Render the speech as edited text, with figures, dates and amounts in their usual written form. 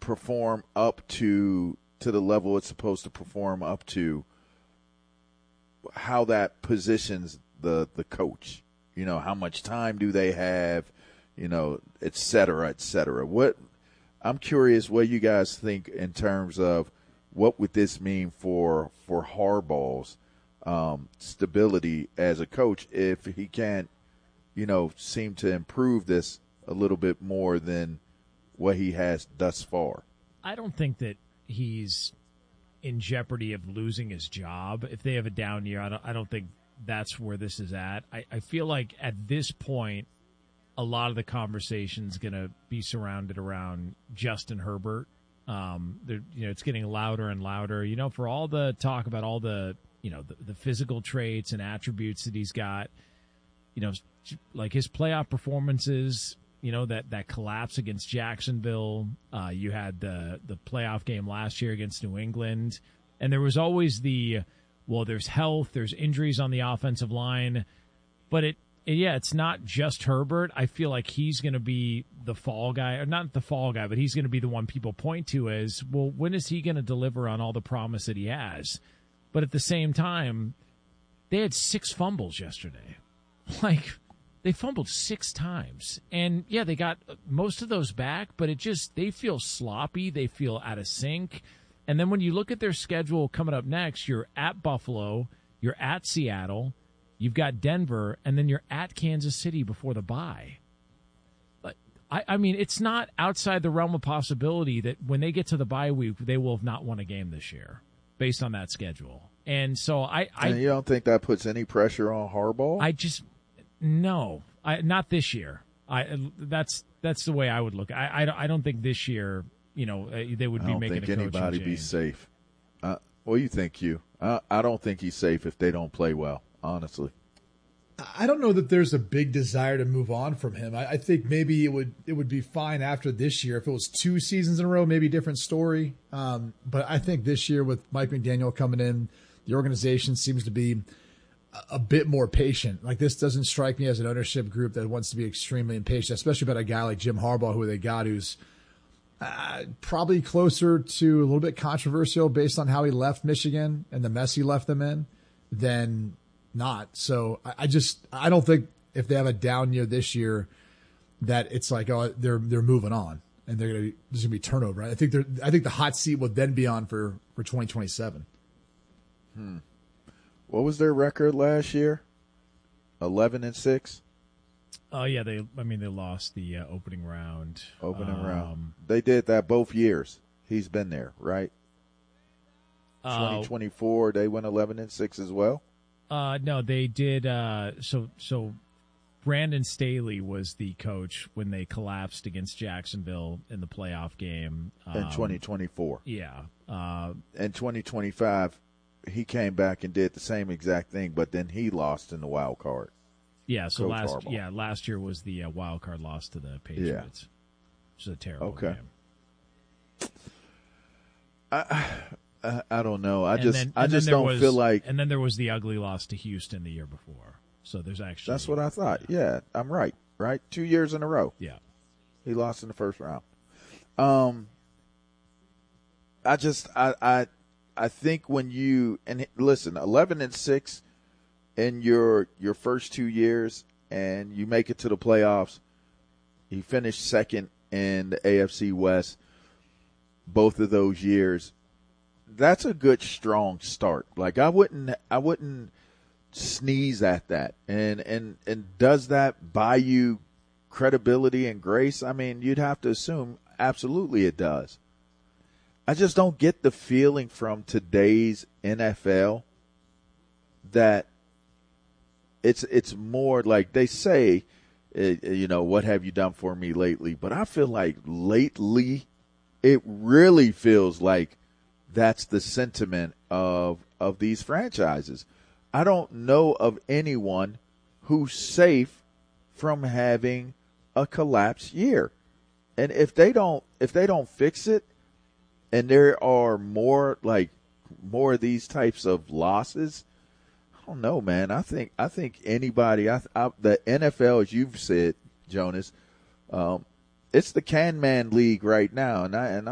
perform up to the level it's supposed to perform up to, how that positions the coach. You know, how much time do they have, you know, et cetera, et cetera. I'm curious what you guys think in terms of what would this mean for Harbaugh's stability as a coach if he can't, you know, seem to improve this a little bit more than what he has thus far. I don't think that he's in jeopardy of losing his job if they have a down year. I don't think that's where this is at. I feel like at this point, a lot of the conversation is going to be surrounded around Justin Herbert. It's getting louder and louder. You know, for all the talk about all the, you know, the physical traits and attributes that he's got, you know, like his playoff performances, you know, that collapse against Jacksonville. You had the playoff game last year against New England. And there was always there's health, there's injuries on the offensive line. But it's not just Herbert. I feel like he's going to be the fall guy, or not the fall guy, but he's going to be the one people point to as, well, when is he going to deliver on all the promise that he has? But at the same time, they had 6 fumbles yesterday. Like, they fumbled 6 times. And, yeah, they got most of those back, but they feel sloppy. They feel out of sync. And then when you look at their schedule coming up next, you're at Buffalo, you're at Seattle, you've got Denver, and then you're at Kansas City before the bye. But I mean, it's not outside the realm of possibility that when they get to the bye week, they will have not won a game this year based on that schedule. And so and you don't think that puts any pressure on Harbaugh? No, not this year. That's the way I would look. I don't think this year, you know, they would be making a coaching change. I don't think anybody be safe. What do you think, Hugh? I don't think he's safe if they don't play well, honestly. I don't know that there's a big desire to move on from him. I think maybe it would be fine after this year. If it was 2 seasons in a row, maybe a different story. But I think this year with Mike McDaniel coming in, the organization seems to be a bit more patient. Like, this doesn't strike me as an ownership group that wants to be extremely impatient, especially about a guy like Jim Harbaugh, who they got, who's probably closer to a little bit controversial based on how he left Michigan and the mess he left them in than not. So I don't think if they have a down year this year that it's like, oh, they're moving on and there's gonna be turnover. I think the hot seat would then be on for 2027. What was their record last year? 11-6. Oh yeah, they lost the opening round. Round. They did that both years. He's been there, right? 2024, they went 11-6 as well. No, they did. So Brandon Staley was the coach when they collapsed against Jacksonville in the playoff game in 2024. Yeah. In 2025, he came back and did the same exact thing, but then he lost in the wild card. Yeah. So last year was the wild card loss to the Patriots. Which is a terrible game. I don't know. I just don't feel like. And then there was the ugly loss to Houston the year before. So there's actually. That's what I thought. Yeah, I'm right. Right, 2 years in a row. Yeah, he lost in the first round. I think when you listen, 11-6 in your first 2 years, and you make it to the playoffs, you finish second in the AFC West both of those years. That's a good, strong start. Like, I wouldn't sneeze at that. And does that buy you credibility and grace? I mean, you'd have to assume absolutely it does. I just don't get the feeling from today's NFL that it's more like they say, what have you done for me lately? But I feel like lately it really feels like that's the sentiment of these franchises. I don't know of anyone who's safe from having a collapsed year. And if they don't fix it, and there are more of these types of losses, I don't know, man. I think anybody, the NFL, as you've said, Jonas, it's the can man league right now, and